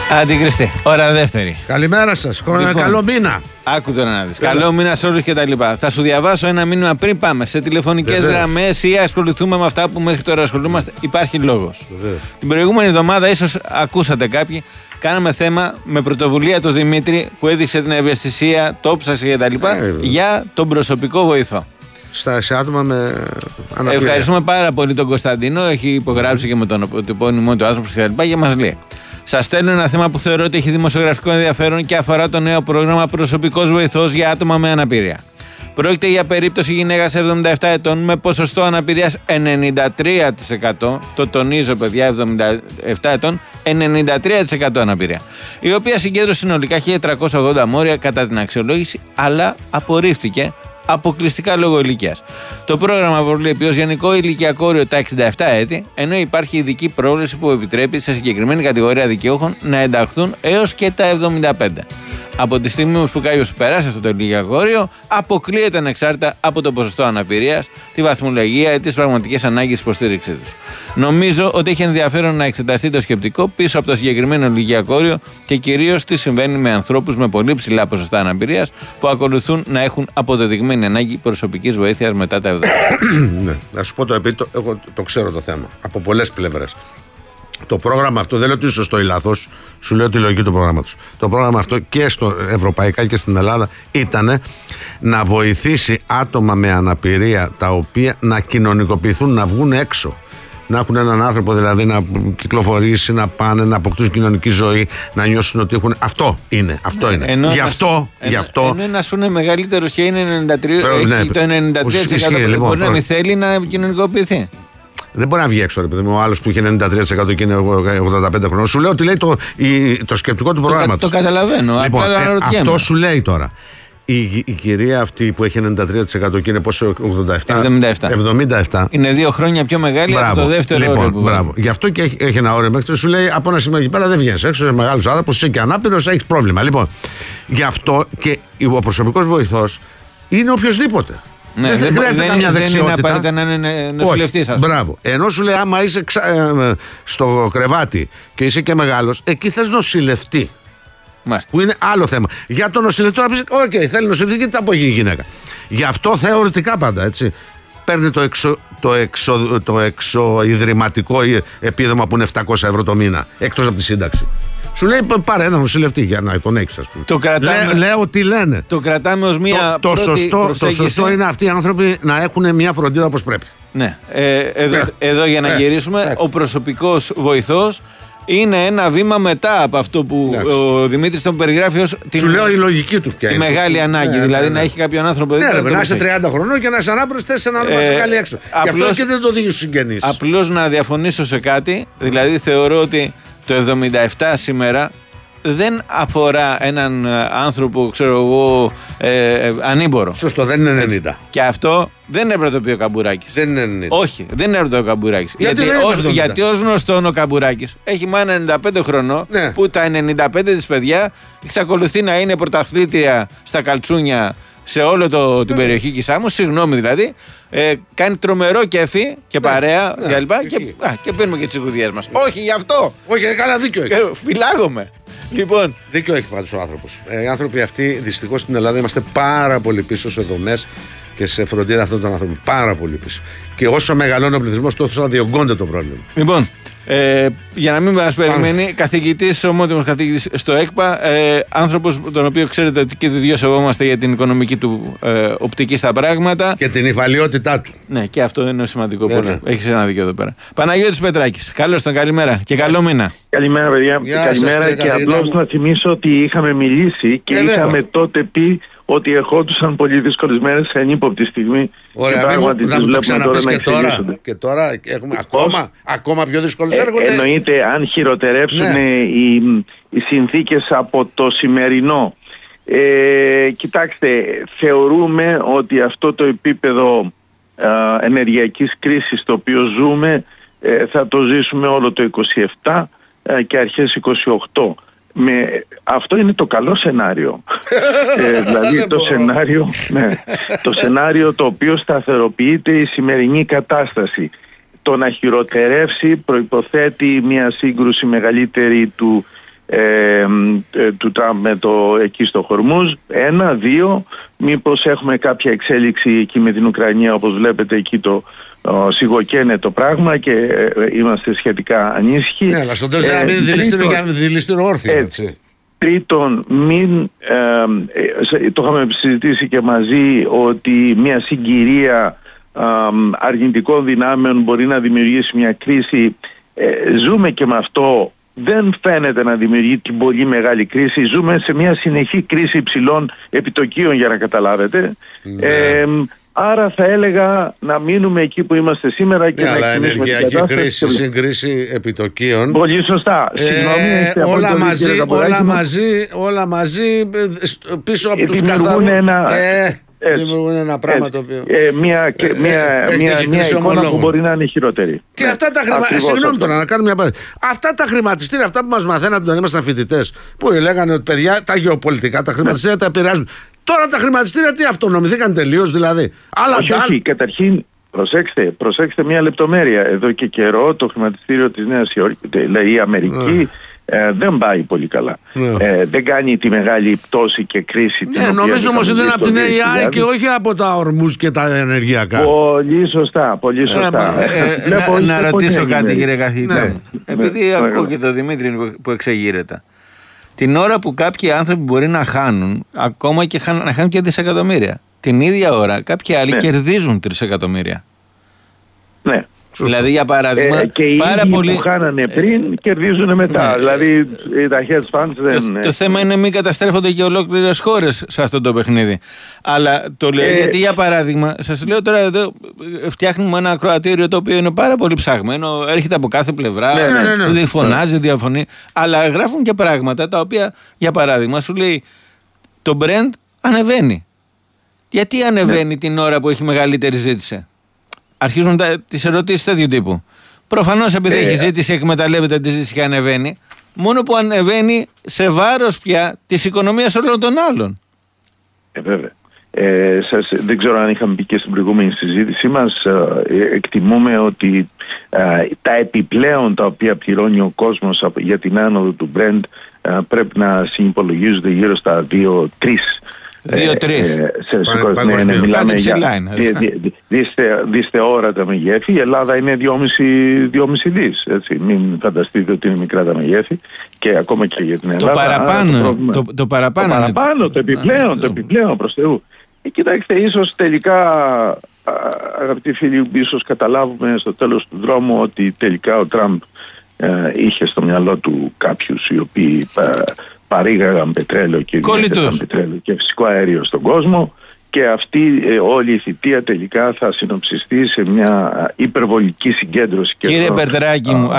Αντικριστή. Ώρα δεύτερη. Καλημέρα σας. Χρόνια καλό μήνα. Άκου τώρα να δεις. Καλό μήνα σε όλους και τα λοιπά. Θα σου διαβάσω ένα μήνυμα πριν πάμε σε τηλεφωνικές γραμμές ή ασχοληθούμε με αυτά που μέχρι τώρα ασχολούμαστε. Υπάρχει λόγος. Την προηγούμενη εβδομάδα, ίσως ακούσατε κάποιοι, κάναμε θέμα με πρωτοβουλία του Δημήτρη που έδειξε την ευαισθησία, το ψάξε και τα λοιπά, για τον προσωπικό βοηθό. Σε άτομα με αναπηρία. Ευχαριστούμε πάρα πολύ τον Κωνσταντίνο. Έχει υπογράψει και με τον επώνυμό του άνθρωπο και τα λοιπά. Και μας λέει: σας στέλνω ένα θέμα που θεωρώ ότι έχει δημοσιογραφικό ενδιαφέρον και αφορά το νέο πρόγραμμα Προσωπικός Βοηθός για άτομα με αναπηρία. Πρόκειται για περίπτωση γυναίκας 77 ετών με ποσοστό αναπηρίας 93%. Το τονίζω, παιδιά, 77 ετών, 93% αναπηρία. Η οποία συγκέντρωσε συνολικά 1.380 μόρια κατά την αξιολόγηση, αλλά απορρίφθηκε αποκλειστικά λόγω ηλικίας. Το πρόγραμμα προβλέπει ως γενικό ηλικιακό όριο τα 67 έτη, ενώ υπάρχει ειδική πρόβλεψη που επιτρέπει σε συγκεκριμένη κατηγορία δικαιούχων να ενταχθούν έως και τα 75. Από τη στιγμή που κάποιος περάσει αυτό το ηλικιακό όριο, αποκλείεται ανεξάρτητα από το ποσοστό αναπηρίας, τη βαθμολογία ή τις πραγματικές ανάγκες υποστήριξής τους. Νομίζω ότι έχει ενδιαφέρον να εξεταστεί το σκεπτικό πίσω από το συγκεκριμένο ηλικιακό όριο και κυρίως τι συμβαίνει με ανθρώπους με πολύ ψηλά ποσοστά αναπηρίας που ακολουθούν να έχουν αποδεδειγμένη ανάγκη προσωπικής βοήθειας μετά τα 70. Ναι, να σου πω εγώ το ξέρω το θέμα από πολλές πλευρές. Το πρόγραμμα αυτό, δεν λέω ότι είναι σωστό ή λάθος, σου λέω τη λογική του προγράμματος. Το πρόγραμμα αυτό και στο ευρωπαϊκά και στην Ελλάδα ήταν να βοηθήσει άτομα με αναπηρία τα οποία να κοινωνικοποιηθούν, να βγουν έξω. Να έχουν έναν άνθρωπο δηλαδή να κυκλοφορήσει, να πάνε, να αποκτήσουν κοινωνική ζωή, να νιώσουν ότι έχουν. Αυτό είναι. Ενώ γι' αυτό. Ενώ ένας είναι μεγαλύτερος και είναι 93%, το 93% μπορεί να μην θέλει να κοινωνικοποιηθεί. Δεν μπορεί να βγει έξω, ρε παιδί μου, ο άλλος που είχε 93% και είναι 85 χρόνων. Σου λέω ότι λέει το σκεπτικό του προγράμματος. Το καταλαβαίνω. Λοιπόν, αυτό σου λέει τώρα. Η κυρία αυτή που έχει 93% και είναι πόσο, 77. Είναι 2 χρόνια πιο μεγάλη από το δεύτερο όριο που μπράβο. Γι' αυτό και έχει ένα όριο μέχρι. Σου λέει από ένα σημείο εκεί πέρα δεν βγαίνεις έξω. Είσαι μεγάλος άνθρωπος, είσαι και ανάπηρος, έχεις πρόβλημα. Λοιπόν, γι' αυτό και ο προσωπικός βοηθός είναι οποιοσδήποτε. Ναι, δεν χρειάζεται καμιά δεξιότητα. Δεν είναι απαραίτητα να είναι νοσηλευτής. Μπράβο. Ενώ σου λέει, άμα είσαι στο κρεβάτι και είσαι και μεγάλος, εκεί θες νοσηλευτή. Μάλιστα. Που είναι άλλο θέμα. Για τον νοσηλευτή να πεις, οκ, θέλει νοσηλευτή γιατί θα πω η γυναίκα. Γι' αυτό θεωρητικά πάντα έτσι. Παίρνει το εξωιδρυματικό επίδομα που είναι 700 ευρώ το μήνα, εκτός από τη σύνταξη. Σου λέει πάρε ένα νοσηλευτή για να τον έχεις, ας πούμε. Λέω τι λένε. Το κρατάμε ως μία το σωστό είναι αυτοί οι άνθρωποι να έχουν μια φροντίδα όπως πρέπει. Ναι. Εδώ για να γυρίσουμε, ο προσωπικός βοηθός είναι ένα βήμα μετά από αυτό που ο Δημήτρης τον περιγράφει ως σου λέω η λογική του πια. Τη μεγάλη ανάγκη. Δηλαδή να έχει κάποιον άνθρωπο. Να είσαι 30 χρονών και να είσαι ανάπηρος, θες έναν άνθρωπο σε καλή έξω. Γι' αυτό και δεν το δίνει στους συγγενείς. Απλώς να διαφωνήσω σε κάτι. Δηλαδή θεωρώ ότι το 77 σήμερα δεν αφορά έναν άνθρωπο, ξέρω εγώ, ανήμπορο. Σωστό, δεν είναι 90. Και αυτό δεν έπρεπε να το πει ο Καμπουράκης. Δεν είναι 90. Όχι, δεν έπρεπε ο Καμπουράκης. Γιατί ως γνωστόν ο Καμπουράκης έχει μάνα 95 χρονών, ναι, που τα 95 της παιδιά εξακολουθεί να είναι πρωταθλήτρια στα καλτσούνια σε όλο την περιοχή Κισάμου, συγγνώμη δηλαδή, κάνει τρομερό κέφι και παρέα και παίρνουμε και τις οικουδιές μας. Όχι γι' αυτό! Όχι, καλά δίκιο έχει. Φυλάγομαι. Λοιπόν. Δίκιο έχει πάντως ο άνθρωπος. Οι άνθρωποι αυτοί, δυστυχώς στην Ελλάδα, είμαστε πάρα πολύ πίσω σε δομές και σε φροντίδα αυτών των ανθρώπων. Πάρα πολύ πίσω. Και όσο μεγαλώνει ο πληθυσμός, τόσο θα διωγγώνεται το πρόβλημα. Λοιπόν, για να μην μας περιμένει, καθηγητής, ομότιμος καθηγητής στο ΕΚΠΑ, άνθρωπος τον οποίο ξέρετε ότι και οι δυο σεβόμαστε για την οικονομική του οπτική στα πράγματα. Και την υφαλιότητά του. Ναι, και αυτό είναι σημαντικό πολύ. Έχεις ένα δίκιο εδώ πέρα. Παναγιώτης Πετράκης, καλώς τον, καλημέρα και καλό μήνα. Καλημέρα, παιδιά. Καλημέρα και απλώς να θυμίσω ότι είχαμε μιλήσει και είχαμε τότε πει ότι ερχόντουσαν πολύ δύσκολες μέρες σε ανύποπτη στιγμή. Ωραία, μην το ξαναπείς και τώρα έχουμε ακόμα πιο δύσκολες έρχονται. Εννοείται, αν χειροτερεύσουν οι συνθήκες από το σημερινό. Κοιτάξτε, θεωρούμε ότι αυτό το επίπεδο ενεργειακής κρίσης το οποίο ζούμε θα το ζήσουμε όλο το 27 και αρχές 28. Αυτό είναι το καλό σενάριο. Δηλαδή το σενάριο το οποίο σταθεροποιείται η σημερινή κατάσταση. Το να χειροτερεύσει προϋποθέτει μια σύγκρουση μεγαλύτερη του του Τραμπ εκεί στο Χορμούζ. 1, 2, μήπως έχουμε κάποια εξέλιξη εκεί με την Ουκρανία, όπως βλέπετε εκεί σιγοκαίνε το πράγμα και είμαστε σχετικά ανήσυχοι. Ναι, αλλά στον τέλος δεν είναι δηληστήριο όρθιο, έτσι. Τρίτον, το είχαμε συζητήσει και μαζί, ότι μια συγκυρία αρνητικών δυνάμεων μπορεί να δημιουργήσει μια κρίση. Ζούμε και με αυτό. Δεν φαίνεται να δημιουργεί την πολύ μεγάλη κρίση. Ζούμε σε μια συνεχή κρίση υψηλών επιτοκίων, για να καταλάβετε. Άρα θα έλεγα να μείνουμε εκεί που είμαστε σήμερα και να αλλά ενεργειακή κρίση, σύγκριση επιτοκίων. Πολύ σωστά. Όλα μαζί πίσω από τους καθαρούς. Δημιουργούν ένα πράγμα το οποίο. Μια εικόνα που μπορεί να είναι χειρότερη. Και αυτά τα χρηματιστήρια. Συγγνώμη τώρα να κάνω μια παρέμβαση. Αυτά τα χρηματιστήρια, αυτά που μας μαθαίνατε όταν ήμασταν φοιτητές, που λέγανε ότι παιδιά τα γεωπολιτικά, τα χρηματιστήρια τα επηρεάζουν. Τώρα τα χρηματιστήρια τι αυτονομηθήκαν τελείως, δηλαδή. Όχι, καταρχήν προσέξτε μια λεπτομέρεια. Εδώ και καιρό το χρηματιστήριο της Νέας Υόρκης, δηλαδή η Αμερική, δεν πάει πολύ καλά. Δεν κάνει τη μεγάλη πτώση και κρίση. Νομίζω όμως είναι από την AI και όχι από τα ορμούς και τα ενεργειακά. Πολύ σωστά. Να ρωτήσω κάτι, κύριε καθηγητά. Επειδή ακούω και τον Δημήτρη που εξεγείρεται. Την ώρα που κάποιοι άνθρωποι μπορεί να χάνουν, ακόμα και να χάνουν και δισεκατομμύρια, την ίδια ώρα κάποιοι άλλοι κερδίζουν τρισεκατομμύρια. Ναι. Δηλαδή, για παράδειγμα, και οι ίδιοι που χάνανε πριν κερδίζουν μετά. Δηλαδή τα hedge funds δεν. Το θέμα είναι μην καταστρέφονται και ολόκληρες χώρες σε αυτό το παιχνίδι. Αλλά το λέω γιατί, για παράδειγμα, σας λέω τώρα εδώ, φτιάχνουμε ένα ακροατήριο το οποίο είναι πάρα πολύ ψαγμένο, έρχεται από κάθε πλευρά, φωνάζει, διαφωνεί. Αλλά γράφουν και πράγματα τα οποία, για παράδειγμα, σου λέει το Brent ανεβαίνει. Γιατί ανεβαίνει την ώρα που έχει μεγαλύτερη ζήτηση? Αρχίζουν τις ερωτήσεις τέτοιου τύπου. Προφανώς επειδή έχει ζήτηση, εκμεταλλεύεται τη ζήτηση και ανεβαίνει. Μόνο που ανεβαίνει σε βάρος πια της οικονομίας όλων των άλλων. Βέβαια. Δεν ξέρω αν είχαμε πει και στην προηγούμενη συζήτησή μας. Εκτιμούμε ότι τα επιπλέον τα οποία πληρώνει ο κόσμος για την άνοδο του Brent πρέπει να συνυπολογίζονται γύρω στα 2-3. 2-3. Μιλάμε για δισθεόρατα μεγέθη. Η Ελλάδα είναι 2,5 δις. Μην φανταστείτε ότι είναι μικρά τα μεγέθη. Και ακόμα και για την Ελλάδα. Το παραπάνω. Το επιπλέον προς Θεού. Κοιτάξτε, ίσως τελικά, αγαπητοί φίλοι, ίσως καταλάβουμε στο τέλος του δρόμου ότι τελικά ο Τραμπ είχε στο μυαλό του κάποιους οι οποίοι παρήγαγαν πετρέλαιο και φυσικό αέριο στον κόσμο, και αυτή όλη η θητεία τελικά θα συνοψιστεί σε μια υπερβολική συγκέντρωση. Κύριε Περτεράκη μου,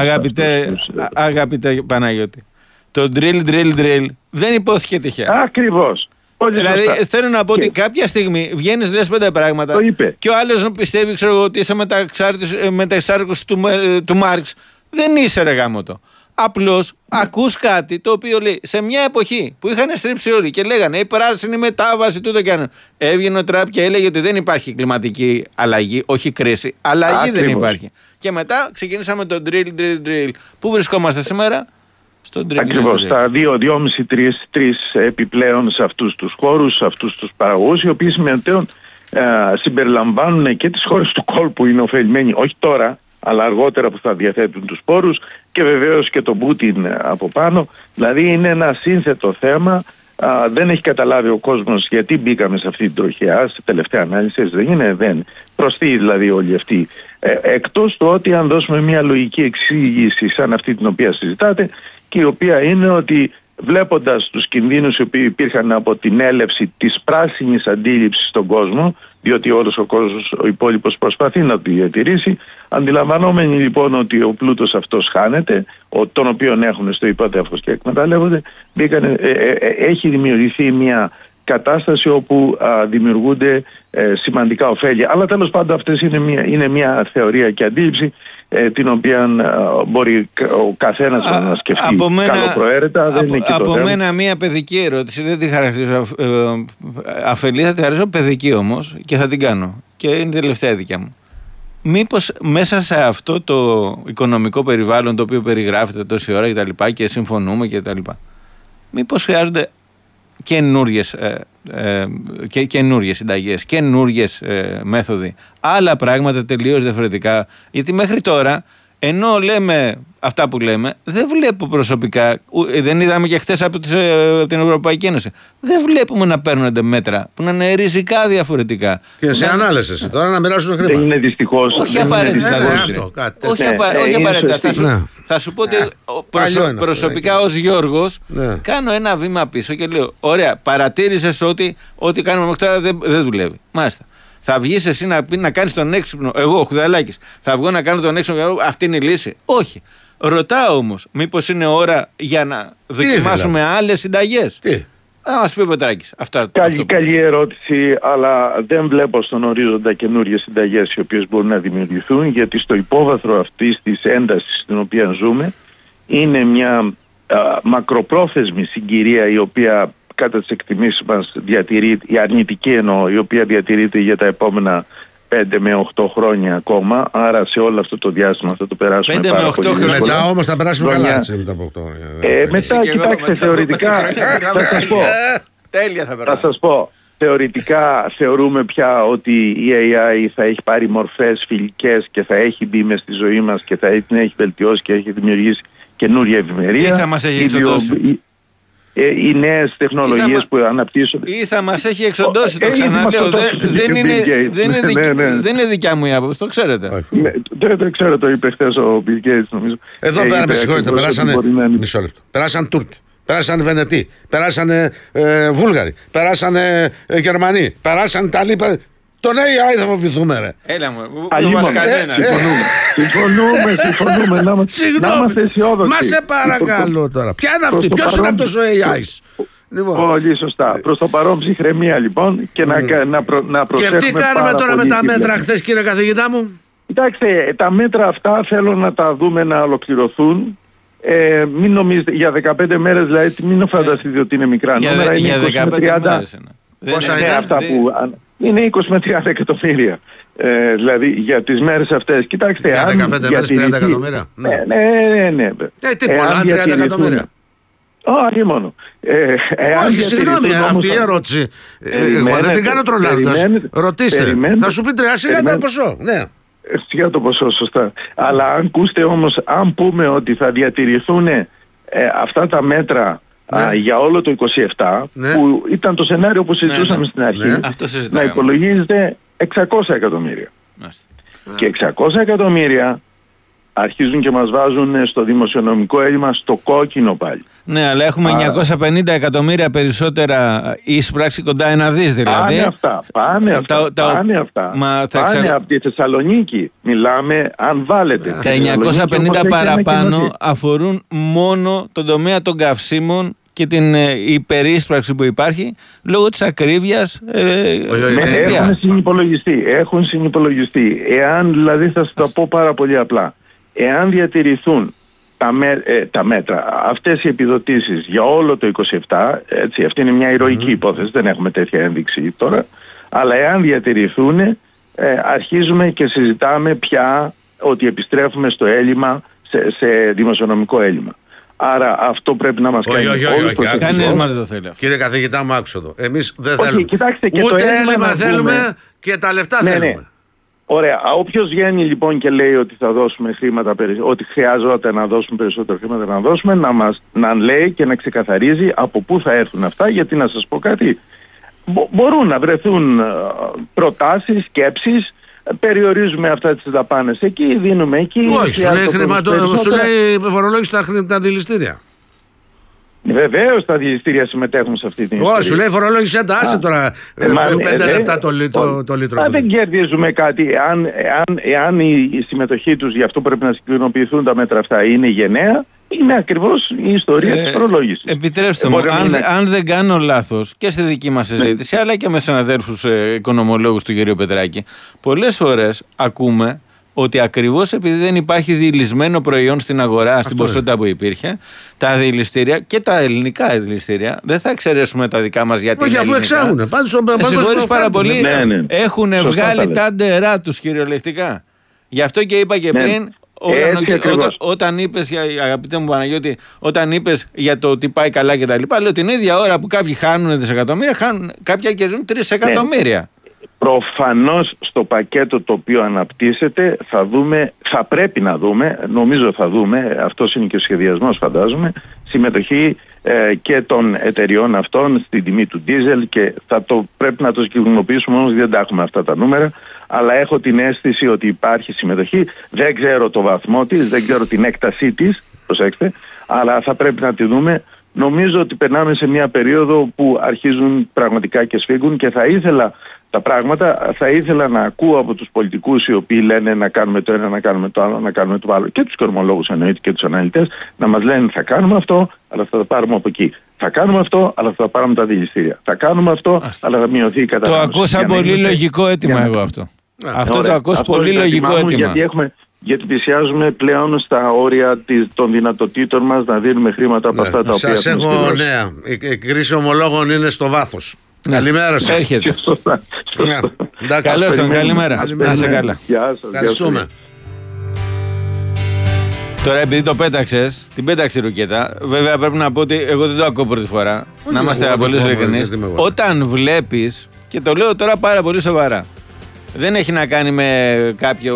αγαπητέ Παναγιώτη, το drill δεν υπόθηκε τυχαία. Ακριβώς. Δηλαδή θέλω να πω ότι κάποια στιγμή βγαίνεις, λες 5 πράγματα και ο άλλος πιστεύει, ξέρω εγώ, ότι είσαι μεταξάρκος του Μάρξ. Δεν είσαι, ρε γάμοτο. Απλώς ακούς κάτι το οποίο λέει σε μια εποχή που είχαν στρίψει όλοι και λέγανε η πράσινη μετάβαση τούτο και άλλο. Έβγαινε ο Τραμπ και έλεγε ότι δεν υπάρχει κλιματική αλλαγή, όχι κρίση. Αλλαγή δεν υπάρχει. Και μετά ξεκινήσαμε το drill. Πού βρισκόμαστε σήμερα? Στο drill. Ακριβώς. Τα 2,5-3 επιπλέον σε αυτούς τους χώρους, σε αυτούς τους παραγωγούς, οι οποίοι συμπεριλαμβάνουν και τις χώρες του κόλπου που είναι ωφελημένοι, όχι τώρα, αλλά αργότερα που θα διαθέτουν τους πόρους, και βεβαίως και τον Πούτιν από πάνω. Δηλαδή είναι ένα σύνθετο θέμα. Δεν έχει καταλάβει ο κόσμος γιατί μπήκαμε σε αυτή την τροχιά, σε τελευταία ανάλυση. Δεν προστεί δηλαδή όλη αυτή. Εκτός του ότι αν δώσουμε μια λογική εξήγηση σαν αυτή την οποία συζητάτε, και η οποία είναι ότι βλέποντας τους κινδύνους οι οποίοι υπήρχαν από την έλευση της πράσινης αντίληψης στον κόσμο, διότι όλος ο κόσμος ο υπόλοιπος προσπαθεί να τη διατηρήσει, αντιλαμβανόμενοι λοιπόν ότι ο πλούτος αυτός χάνεται, τον οποίο έχουν στο υπότευχος και εκμεταλλεύονται, έχει δημιουργηθεί μια κατάσταση όπου δημιουργούνται σημαντικά ωφέλη. Αλλά τέλος πάντων αυτές είναι μια θεωρία και αντίληψη την οποία μπορεί ο καθένας να σκεφτεί καλοπροαίρετα. Από μένα μια παιδική ερώτηση, δεν τη χαρακτηρίζω αφελή, θα τη χαρακτηρίζω παιδική όμως και θα την κάνω και είναι η τελευταία δικιά μου. Μήπως μέσα σε αυτό το οικονομικό περιβάλλον το οποίο περιγράφεται τόση ώρα και τα λοιπά και συμφωνούμε και τα λοιπά, Μήπως χρειάζονται καινούριες συνταγές, καινούριες μέθοδοι, άλλα πράγματα τελείως διαφορετικά. Γιατί μέχρι τώρα, ενώ λέμε αυτά που λέμε, δεν βλέπω προσωπικά, δεν είδαμε και χθες από την Ευρωπαϊκή Ένωση, δεν βλέπουμε να παίρνονται μέτρα που να είναι ριζικά διαφορετικά. Και σε ανάλυση τώρα να μοιράσουν χρήματα. Δεν είναι δυστυχώς. Όχι απαραίτητα. Όχι απαραίτητα. Θα σου πω ότι προσωπικά ως Γιώργος κάνω ένα βήμα πίσω και λέω: ωραία, παρατήρησες ότι ό,τι κάνουμε μέχρι τώρα δεν δουλεύει. Μάλιστα. Θα βγεις εσύ να κάνεις τον έξυπνο, εγώ ο Χουδαλάκης, θα βγω να κάνω τον έξυπνο, αυτή είναι η λύση? Όχι. Ρωτάω όμως, μήπως είναι ώρα για να δοκιμάσουμε άλλες συνταγές? Τι? Θα μας πει ο Πετράκης. Καλή ερώτηση, αλλά δεν βλέπω στον ορίζοντα καινούριες συνταγές οι οποίες μπορούν να δημιουργηθούν, γιατί στο υπόβαθρο αυτής της έντασης στην οποία ζούμε είναι μια μακροπρόθεσμη συγκυρία η οποία κατά τις εκτιμήσεις μας διατηρείται, η αρνητική εννοώ, η οποία διατηρείται για τα επόμενα 5 με 8 χρόνια ακόμα. Άρα σε όλο αυτό το διάστημα θα το περάσουμε 5 με 8 χρόνια. Μετά όμως θα περάσουμε καλά έτσι, μετά από 8 χρόνια. Μετά, κοιτάξτε, θεωρητικά θα σας πω. Τέλεια θα περάσουμε. Θα σας πω. Θεωρητικά θεωρούμε πια ότι η AI θα έχει πάρει μορφές φιλικές και θα έχει μπει μες στη ζωή μας και θα την έχει βελτιώσει και έχει δημιουργήσει καινούρια ευημερία. Ή θα μας έχει εξοντώσει. Οι νέες τεχνολογίες που αναπτύσσονται. Ή θα μας έχει εξοντώσει, το ξαναλέω. Δεν είναι δικιά μου η άποψη, το ξέρετε. Δεν ξέρω, το είπε χθες ο Bill Gates, νομίζω. Εδώ πέρα, με συγχωρείτε, μισό λεπτό. Περάσαν Τούρκοι, περάσαν Βενετοί, περάσαν Βούλγαροι, περάσαν Γερμανοί, περάσαν Ιταλοί. Τον AI θα φοβηθούμε, ρε. Έλα μου, δεν μας κανένα. Συμφωνούμε. Να είμαστε αισιόδοξοι. Μα σε παρακαλώ τώρα. Ποια είναι αυτή, ποιος είναι αυτός ο AI? Πολύ σωστά. Προς το παρόν ψυχραιμία λοιπόν και να προσέχουμε. Και τι κάνουμε τώρα με τα μέτρα χθες, κύριε καθηγητά μου? Κοιτάξτε, τα μέτρα αυτά θέλω να τα δούμε να ολοκληρωθούν. Μην νομίζετε, για 15 μέρες δηλαδή, μην φανταστείτε ότι είναι μικρά νούμερα. Για 15 μέρες είναι. Πόσα είναι αυτά που... Είναι 20 με 30 εκατομμύρια. Δηλαδή για τις μέρες αυτές. Κοιτάξτε, για 15 μέρες 30 εκατομμύρια. Ναι. Τι πολλά, 30 εκατομμύρια. Όχι μόνο. Όχι, συγγνώμη, αυτή η ερώτηση. Εγώ δεν την κάνω τρολάροντας. Ρωτήστε. Θα σου πει 3 σιγά το ποσό. Ναι. Σιγά το ποσό, σωστά. Αλλά αν ακούστε όμως, αν πούμε ότι θα διατηρηθούν αυτά τα μέτρα για όλο το 27, που ήταν το σενάριο που συζητούσαμε στην αρχή, να υπολογίζεται 600 εκατομμύρια. Και 600 εκατομμύρια αρχίζουν και μας βάζουν στο δημοσιονομικό έλλειμμα στο κόκκινο πάλι. Ναι, αλλά έχουμε 950 εκατομμύρια περισσότερα εισπράξη, κοντά ένα δις δηλαδή. Πάνε αυτά. Πάνε από τη Θεσσαλονίκη. Μιλάμε, αν βάλετε. Τα 950 παραπάνω αφορούν μόνο τον τομέα των καυσίμων και την υπερίσπραξη που υπάρχει λόγω της ακρίβειας. Έχουν συνυπολογιστεί. Εάν, δηλαδή θα σας το πω πάρα πολύ απλά, εάν διατηρηθούν τα μέτρα, αυτές οι επιδοτήσεις για όλο το 27, έτσι, αυτή είναι μια ηρωική υπόθεση, δεν έχουμε τέτοια ένδειξη τώρα, αλλά εάν διατηρηθούν, αρχίζουμε και συζητάμε πια ότι επιστρέφουμε στο έλλειμμα, σε δημοσιονομικό έλλειμμα. Άρα αυτό πρέπει να μας κάνει. Όχι, κανείς μας δεν θέλει αυτό. Κύριε καθηγητά μου, άκουσα εδώ. Εμείς δεν θέλουμε. Κοιτάξτε, και ούτε έλλειμμα θέλουμε και τα λεφτά θέλουμε. Ωραία. Όποιος βγαίνει λοιπόν και λέει ότι θα δώσουμε χρήματα, ότι χρειάζεται να δώσουμε περισσότερα χρήματα να δώσουμε, να λέει και να ξεκαθαρίζει από πού θα έρθουν αυτά, γιατί να σας πω κάτι. Μπορούν να βρεθούν προτάσεις, σκέψεις. Περιορίζουμε αυτά τις δαπάνες εκεί, δίνουμε εκεί. Όχι, σου λέει φορολόγηση τα δηληστήρια. Βεβαίως τα δηληστήρια συμμετέχουν σε αυτή την ιστορία. Όχι, σου λέει φορολόγηση τα άσε τώρα 5 λεπτά το λίτρο. Δεν κερδίζουμε κάτι. Εάν η συμμετοχή τους, γι' αυτό πρέπει να συγκεκρινοποιηθούν τα μέτρα αυτά, είναι γενναία, είναι ακριβώς η ιστορία της φορολόγησης. Επιτρέψτε μου, αν δεν κάνω λάθος και στη δική μας συζήτηση, αλλά και με συναδέλφους οικονομολόγους του κ. Πετράκη, πολλές φορές ακούμε ότι ακριβώς επειδή δεν υπάρχει διηλισμένο προϊόν στην αγορά στην ποσότητα που υπήρχε, τα δηληστήρια και τα ελληνικά δηληστήρια, δεν θα εξαιρέσουμε τα δικά μας γιατί είναι ελληνικά. Όχι, αφού εξάγουν. Συγχωρείς πάρα πολύ, έχουν βγάλει τα ντερά τους κυριολεκτικά. Γι' αυτό και είπα και πριν Όταν είπες, αγαπητέ μου Παναγιώτη, όταν είπες για το ότι πάει καλά και τα λοιπά, λέω την ίδια ώρα που κάποιοι χάνουν δισεκατομμύρια, κάποιοι κερδίζουν 3 εκατομμύρια. Προφανώς στο πακέτο το οποίο αναπτύσσεται θα πρέπει να δούμε, νομίζω θα δούμε, αυτός είναι και ο σχεδιασμός φαντάζομαι, συμμετοχή και των εταιριών αυτών στην τιμή του ντίζελ, και πρέπει να το συγκεκριμενοποιήσουμε, όμως δεν τα έχουμε αυτά τα νούμερα, αλλά έχω την αίσθηση ότι υπάρχει συμμετοχή. Δεν ξέρω το βαθμό της, δεν ξέρω την έκτασή της, προσέξτε, αλλά θα πρέπει να τη δούμε. Νομίζω ότι περνάμε σε μια περίοδο που αρχίζουν πραγματικά και σφίγγουν, και θα ήθελα να ακούω από τους πολιτικούς οι οποίοι λένε να κάνουμε το ένα, να κάνουμε το άλλο, να κάνουμε το άλλο, και τους οικονομολόγους εννοείται και τους αναλυτές, να μας λένε θα κάνουμε αυτό, αλλά θα τα πάρουμε από εκεί. Θα κάνουμε αυτό, αλλά θα τα πάρουμε τα δηληστήρια. Θα κάνουμε αυτό, αλλά θα μειωθεί η κατανάλωση. Το ακούσα πολύ λογικό αίτημα εγώ αυτό. Αυτό το ακούσα πολύ λογικό αίτημα. Γιατί πλησιάζουμε πλέον στα όρια των δυνατοτήτων μας να δίνουμε χρήματα από αυτά τα οποία... Σας έχω νέα. Η κρίση ομολόγων είναι στο βάθος. Καλημέρα σας. Έρχεται. Καλώς τον, καλημέρα. Να είσαι καλά. Ευχαριστούμε. Τώρα επειδή το πέταξες, την πέταξε η ρουκέτα. Βέβαια πρέπει να πω ότι εγώ δεν το ακούω πρώτη φορά. Να είμαστε πολύ ειλικρινείς. Όταν βλέπεις, και το λέω τώρα πάρα πολύ σοβαρά, δεν έχει να κάνει με κάποιο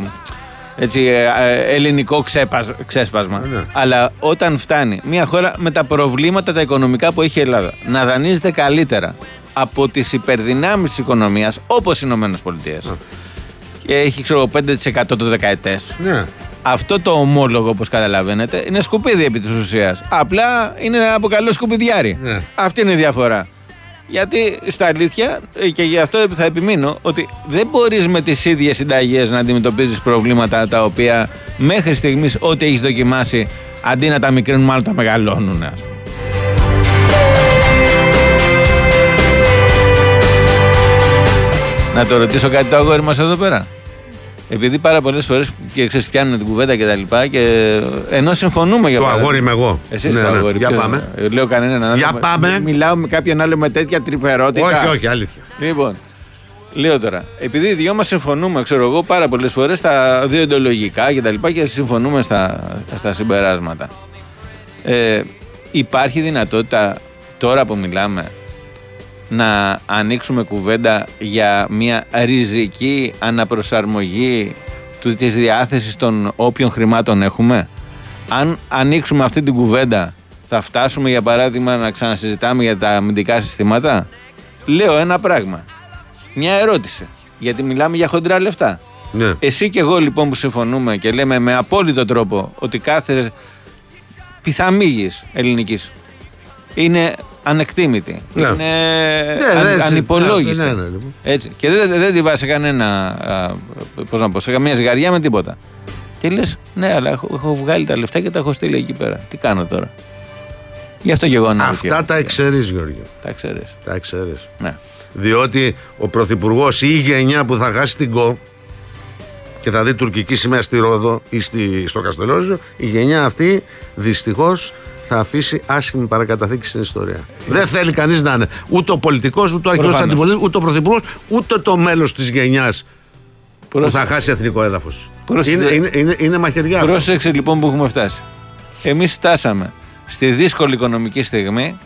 ελληνικό ξέσπασμα. Αλλά όταν φτάνει μια χώρα με τα προβλήματα τα οικονομικά που έχει η Ελλάδα να δανείζεται καλύτερα από τις υπερδυνάμεις της οικονομίας, όπως οι Ηνωμένες Πολιτείες, και έχει 5% το δεκαετές, αυτό το ομόλογο, όπως καταλαβαίνετε, είναι σκουπίδι επί της ουσίας. Απλά είναι από καλό σκουπιδιάρι. Αυτή είναι η διαφορά. Γιατί στα αλήθεια, και γι' αυτό θα επιμείνω, ότι δεν μπορείς με τις ίδιες συνταγές να αντιμετωπίζεις προβλήματα τα οποία μέχρι στιγμής ό,τι έχεις δοκιμάσει, αντί να τα μικρύνουν, μάλλον τα μεγαλώνουν, ας πούμε. Να το ρωτήσω κάτι το αγόρι μας εδώ πέρα. Επειδή πάρα πολλές φορές και ξέρεις πιάνουν την κουβέντα και τα λοιπά, και ενώ συμφωνούμε για παράδειγμα. Το αγόρι είμαι εγώ. Εσείς το αγόρι. Για πάμε. Λέω κανέναν άλλο. Για πάμε. Μιλάω με κάποιον άλλο με τέτοια τρυφερότητα. Όχι, αλήθεια. Λοιπόν, λέω τώρα, επειδή οι δυο μας συμφωνούμε, ξέρω εγώ, πάρα πολλές φορές στα διοντολογικά και τα λοιπά, και συμφωνούμε στα συμπεράσματα. Υπάρχει δυνατότητα τώρα που μιλάμε να ανοίξουμε κουβέντα για μια ριζική αναπροσαρμογή της διάθεσης των όποιων χρημάτων έχουμε? Αν ανοίξουμε αυτή την κουβέντα, θα φτάσουμε για παράδειγμα να ξανασυζητάμε για τα αμυντικά συστήματα? Λέω ένα πράγμα, μια ερώτηση, γιατί μιλάμε για χοντρά λεφτά. Εσύ και εγώ λοιπόν που συμφωνούμε και λέμε με απόλυτο τρόπο ότι κάθε πιθαμίγης ελληνικής είναι ανεκτήμητη, είναι ανυπολόγιστη. Έτσι. Και δεν τη βάζει κανένα, σε καμία ζυγαριά με τίποτα. Και λες, ναι, αλλά έχω βγάλει τα λεφτά και τα έχω στείλει εκεί πέρα. Τι κάνω τώρα? Γι' αυτό και εγώ να αυτά τα εξαιρείς, Γιώργο. Τα εξαιρείς. Ναι. Διότι ο πρωθυπουργός ή η γενιά που θα χάσει την ΚΟ και θα δει τουρκική σημαία στη Ρόδο ή στο Καστελόριζο, η γενιά αυτή δυστυχώς θα αφήσει άσχημη παρακαταθήκη στην ιστορία. Δεν θέλει κανείς να είναι ούτε ο πολιτικός, ούτε ο αρχηγός της αντιπολίτευσης, ούτε ο πρωθυπουργός, ούτε το μέλος της γενιάς που θα χάσει εθνικό έδαφος. Είναι μαχαιριά. Πρόσεξε λοιπόν που έχουμε φτάσει. Εμείς φτάσαμε στη δύσκολη οικονομική στιγμή,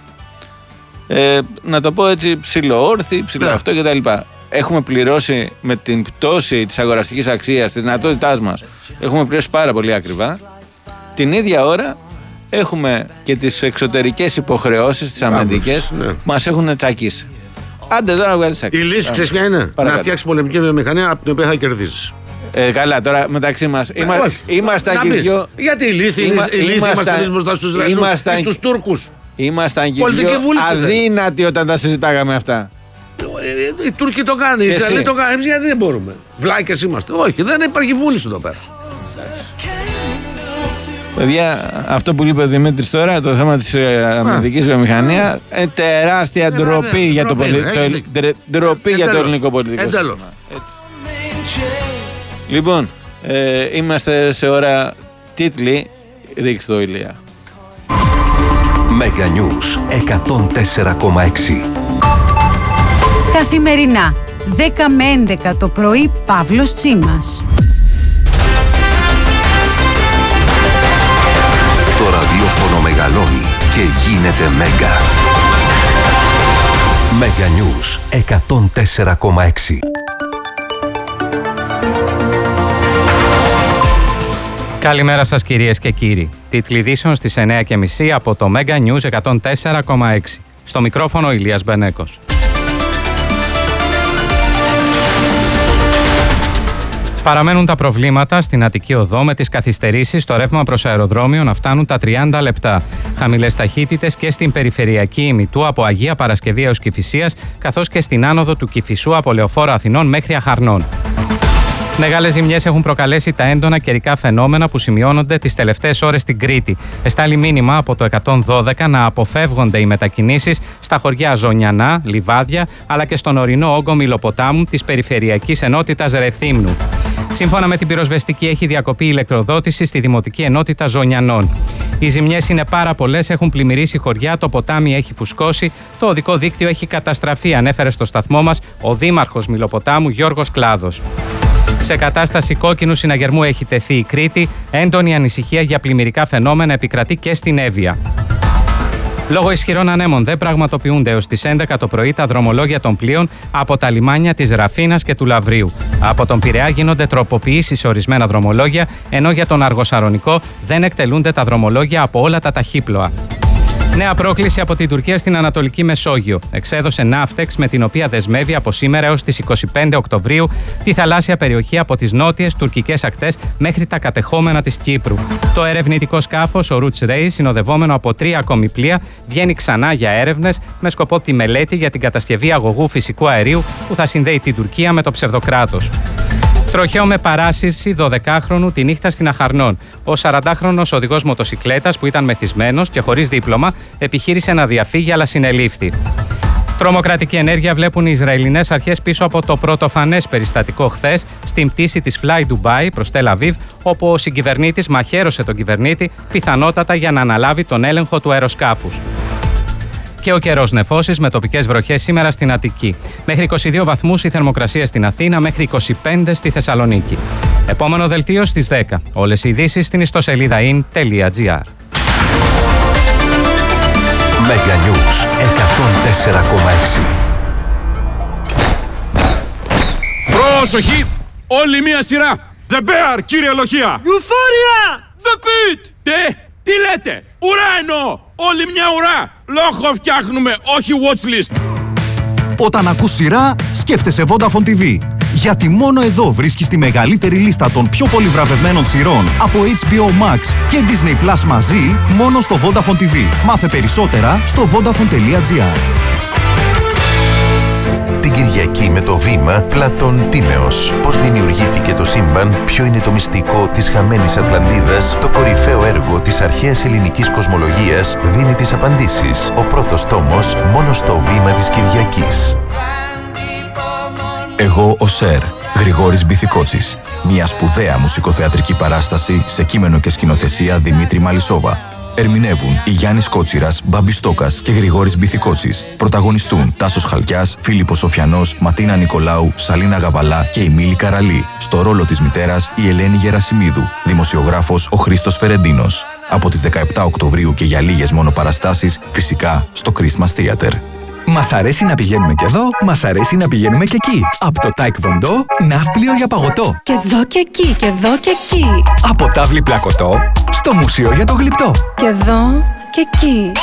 να το πω έτσι, ψιλοόρθι, αυτό κτλ. Έχουμε πληρώσει με την πτώση της αγοραστικής αξίας, της δυνατότητάς μας, έχουμε πληρώσει πάρα πολύ ακριβά. Την ίδια ώρα έχουμε και τις εξωτερικές υποχρεώσεις, τις αμυντικές, μας έχουν τσακίσει. Άντε τώρα να βγάλεις άκρη. Η λύση ξέρεις ποια είναι? Να φτιάξει πολεμική βιομηχανία από την οποία θα κερδίσεις. Καλά, τώρα μεταξύ μας είμαστε και δυο. Γιατί η λύθη είμαστε εμείς μπροστά στους Ισραηλούς ή στους Τούρκους? Ήμασταν και δυο αδύνατοι όταν τα συζητάγαμε αυτά. Οι Τούρκοι το κάνουν, οι Ισραηλοί το κάνουν. Εμείς γιατί δεν μπορούμε? Βλάκες είμαστε. Όχι, δεν υπάρχει βούληση εδώ πέρα. Παιδιά, αυτό που είπε ο Δημήτρης τώρα, το θέμα της αμυντικής βιομηχανίας, τεράστια ντροπή για το ελληνικό πολιτικό σύστημα. Λοιπόν, είμαστε σε ώρα τίτλοι, ρίξτε το Ηλία. Mega News 104,6. Καθημερινά, 10 με 11 το πρωί, Παύλος Τσίμας. γίνεται Μέγκα. Μέγκα News 104,6. Καλημέρα σας κυρίες και κύριοι. Τίτλοι ειδήσεων στις 9:30 από το Μέγκα News 104,6. Στο μικρόφωνο Ηλίας Μπενέκος. Παραμένουν τα προβλήματα στην Αττική Οδό με τις καθυστερήσεις στο ρεύμα προς αεροδρόμιο να φτάνουν τα 30 λεπτά. Χαμηλές ταχύτητες και στην περιφερειακή ημιτού από Αγία Παρασκευή έως Κηφισίας, καθώς και στην άνοδο του Κηφισού από Λεωφόρο Αθηνών μέχρι Αχαρνών. Μεγάλες ζημιές έχουν προκαλέσει τα έντονα καιρικά φαινόμενα που σημειώνονται τις τελευταίες ώρες στην Κρήτη. Εστάλει μήνυμα από το 112 να αποφεύγονται οι μετακινήσεις στα χωριά Ζωνιανά, Λιβάδια, αλλά και στον ορεινό όγκο Μυλοποτάμου της Περιφερειακής Ενότητας Ρεθύμνου. Σύμφωνα με την πυροσβεστική, έχει διακοπεί η ηλεκτροδότηση στη Δημοτική Ενότητα Ζωνιανών. Οι ζημιές είναι πάρα πολλές, έχουν πλημμυρίσει χωριά, το ποτάμι έχει φουσκώσει, το οδικό δίκτυο έχει καταστραφεί, ανέφερε στο σταθμό μας ο Δήμαρχος Μυλοποτάμου Γιώργος Κλάδος. Σε κατάσταση κόκκινου συναγερμού έχει τεθεί η Κρήτη, έντονη ανησυχία για πλημμυρικά φαινόμενα επικρατεί και στην Εύβοια. Λόγω ισχυρών ανέμων δεν πραγματοποιούνται έως τις 11 το πρωί τα δρομολόγια των πλοίων από τα λιμάνια της Ραφίνας και του Λαβρίου. Από τον Πειραιά γίνονται τροποποιήσεις σε ορισμένα δρομολόγια, ενώ για τον Αργοσαρονικό δεν εκτελούνται τα δρομολόγια από όλα τα ταχύπλοα. Νέα πρόκληση από την Τουρκία στην Ανατολική Μεσόγειο. Εξέδωσε ναύτεξ με την οποία δεσμεύει από σήμερα έως τις 25 Οκτωβρίου τη θαλάσσια περιοχή από τις νότιες τουρκικές ακτές μέχρι τα κατεχόμενα της Κύπρου. Το ερευνητικό σκάφος, ο Roots Ray, συνοδευόμενο από 3 ακόμη πλοία, βγαίνει ξανά για έρευνες με σκοπό τη μελέτη για την κατασκευή αγωγού φυσικού αερίου που θα συνδέει την Τουρκία με το ψευδοκράτος. Τροχαίο με παράσυρση 12χρονου τη νύχτα στην Αχαρνών. Ο 40χρονος οδηγός μοτοσικλέτας που ήταν μεθυσμένος και χωρίς δίπλωμα επιχείρησε να διαφύγει αλλά συνελήφθη. Τρομοκρατική ενέργεια βλέπουν οι Ισραηλινές αρχές πίσω από το πρωτοφανές περιστατικό χθες στην πτήση της Fly Dubai προς Τελ Αβίβ, όπου ο συγκυβερνήτης μαχαίρωσε τον κυβερνήτη, πιθανότατα για να αναλάβει τον έλεγχο του αεροσκάφους. Και ο καιρός νεφώσεις με τοπικές βροχές σήμερα στην Αττική. Μέχρι 22 βαθμούς η θερμοκρασία στην Αθήνα, μέχρι 25 στη Θεσσαλονίκη. Επόμενο δελτίο στις 10. Όλες οι ειδήσεις στην ιστοσελίδα in.gr. Μέγκα News 104,6. Πρόσοχη! Όλη μία σειρά! The Bear, κύριε Λοχεία! Euphoria! The Pit! Τι λέτε! Ουρά εννοώ! Όλη μια ουρά! Λόγο φτιάχνουμε, όχι watchlist! Όταν ακούς σειρά, σκέφτεσαι Vodafone TV. Γιατί μόνο εδώ βρίσκεις τη μεγαλύτερη λίστα των πιο πολύ βραβευμένων σειρών από HBO Max και Disney Plus μαζί, μόνο στο Vodafone TV. Μάθε περισσότερα στο vodafone.gr. Την Κυριακή με το βήμα Πλάτων Τίμεως. Πώς δημιουργήθηκε το σύμπαν, ποιο είναι το μυστικό της χαμένης Ατλαντίδας, το κορυφαίο έργο της αρχαίας ελληνικής κοσμολογίας δίνει τις απαντήσεις. Ο πρώτος τόμος μόνο στο βήμα της Κυριακής. Εγώ ο Σερ, Γρηγόρης Μπιθικότσης. Μια σπουδαία μουσικοθεατρική παράσταση σε κείμενο και σκηνοθεσία Δημήτρη Μαλισσόβα. Ερμηνεύουν η Γιάννης Κότσιρας, Μπάμπης Στόκας και Γρηγόρης Μπιθικότσης. Πρωταγωνιστούν Τάσος Χαλκιάς, Φίλιππος Σοφιανός, Ματίνα Νικολάου, Σαλίνα Γαβαλά και η Μίλη Καραλή. Στο ρόλο της μητέρας η Ελένη Γερασιμίδου. Δημοσιογράφος ο Χρήστος Φερεντίνος. Από τις 17 Οκτωβρίου και για λίγες μόνο παραστάσεις, φυσικά στο Christmas Theater. Μας αρέσει να πηγαίνουμε και εδώ, μας αρέσει να πηγαίνουμε και εκεί. Από το Taekwondo, ναύπλιο για παγωτό. Και εδώ και εκεί, και εδώ και εκεί. Από τάβλη πλακωτό, στο μουσείο για το γλυπτό. Και εδώ και εκεί.